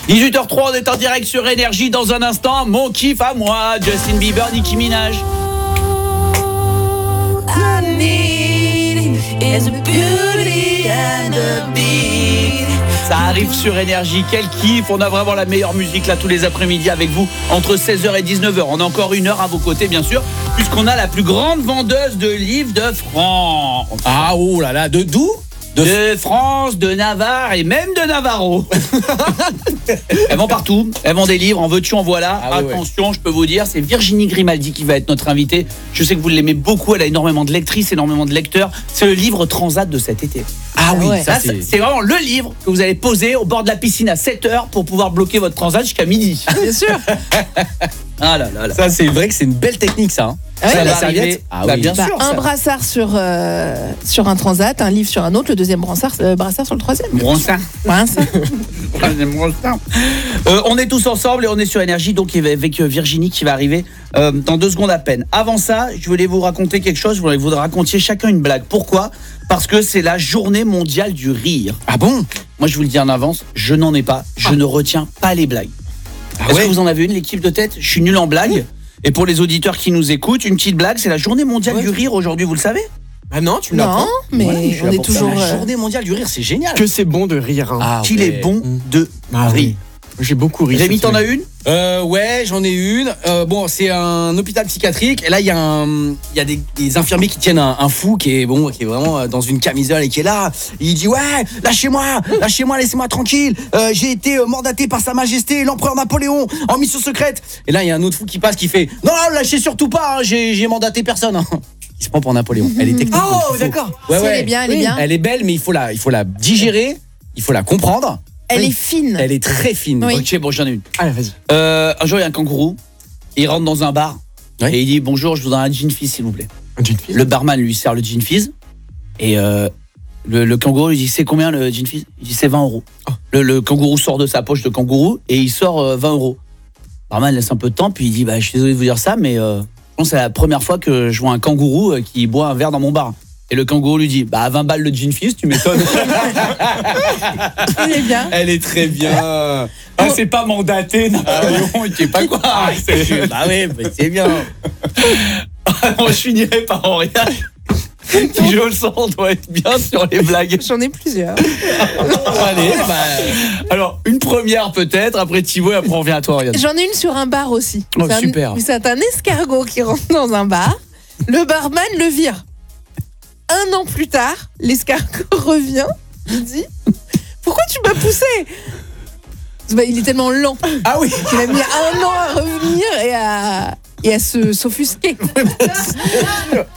18h03, on est en direct sur Énergie. Dans un instant, mon kiff à moi, Justin Bieber, Nicki Minaj. I need is a beauty and a beat. Ça arrive sur Énergie, quel kiff. On a vraiment la meilleure musique là tous les après-midi avec vous entre 16h et 19h. On a encore une heure à vos côtés bien sûr, puisqu'on a la plus grande vendeuse de livres de France. Ah oh là là, d'où ? De France, de Navarre et même de Navarro. Elles vont partout, elles vendent des livres, en veux-tu, en voilà. Ah oui, attention, je peux vous dire, c'est Virginie Grimaldi qui va être notre invitée. Je sais que vous l'aimez beaucoup, elle a énormément de lectrices, énormément de lecteurs. C'est le livre Transat de cet été. Ah oui, ouais. ça Là, c'est... c'est vraiment le livre que vous allez poser au bord de la piscine à 7h pour pouvoir bloquer votre transat jusqu'à midi. Bien sûr. Ah là là là. Ça c'est vrai que c'est une belle technique ça. Ah Ça ouais, va la arriver. serviette. Ah Bah, oui. bien Bah, sûr. un ça. brassard sur un transat, un livre sur un autre, le deuxième brassard sur le troisième. Bronçard. Brassard. On est tous ensemble et on est sur Énergie, donc avec Virginie qui va arriver dans 2 secondes à peine. Avant ça, je voulais vous raconter quelque chose. Je voulais que vous racontiez chacun une blague. Pourquoi ? Parce que c'est la journée mondiale du rire. Ah bon ? Moi, je vous le dis en avance, je n'en ai pas. Je ne retiens pas les blagues. Est-ce ouais que vous en avez une, l'équipe de tête ? Je suis nul en blagues. Et pour les auditeurs qui nous écoutent, une petite blague, c'est la journée mondiale du rire aujourd'hui, vous le savez ? Ah non, tu me Non, l'apprends. mais Voilà, je suis on là est pour ça. toujours. La journée mondiale du rire, c'est génial. Que c'est bon de rire. Hein. Ah, Qu'il ouais. est bon de Ah rire. oui. J'ai beaucoup ri. Rémi, cette t'en as semaine. une ? Ouais, j'en ai une. Bon, c'est un hôpital psychiatrique. Et là, il y a des infirmiers qui tiennent un fou qui est vraiment dans une camisole et qui est là. Il dit ouais, lâchez-moi, laissez-moi tranquille. J'ai été mandaté par Sa Majesté l'empereur Napoléon en mission secrète. Et là, il y a un autre fou qui passe qui fait non, lâchez surtout pas. Hein, j'ai mandaté personne. Hein. Il se prend pour Napoléon. Elle est technique. Oh, d'accord. Ouais, Si, ouais. elle est bien, elle est bien. Elle est belle, mais il faut la digérer. Il faut la comprendre. Elle est fine. Elle est très fine. Oui. Ok, bon, j'en ai une. Allez, vas-y. Un jour, il y a un kangourou. Il rentre dans un bar Ouais. et il dit bonjour, je voudrais un gin fizz, s'il vous plaît. Un gin fizz. Le barman lui sert le gin fizz et le kangourou lui dit c'est combien le gin fizz ? Il dit c'est 20 €. Le kangourou sort de sa poche de kangourou et il sort 20 €. Le barman laisse un peu de temps puis il dit bah, je suis désolé de vous dire ça mais je pense que c'est la première fois que je vois un kangourou qui boit un verre dans mon bar. Et le kangourou lui dit bah 20 balles le gin fizz, tu m'étonnes. Elle est bien. Elle est très bien. Ah, c'est pas mandaté, Napoléon, il sait pas quoi. Bah oui, c'est bien. Moi, je finirai par Oriane. Qui, je le sens, doit être bien sur les blagues. J'en ai plusieurs. Allez, Alors, une première peut-être, après Thibaut et après on revient à toi, Oriane. J'en ai une sur un bar aussi. Oh, C'est super. C'est un escargot qui rentre dans un bar. Le barman le vire. 1 an plus tard, l'escargot revient. Il dit pourquoi tu m'as poussé ? Bah, il est tellement lent Ah oui. qu'il a mis 1 an à revenir et à s'offusquer.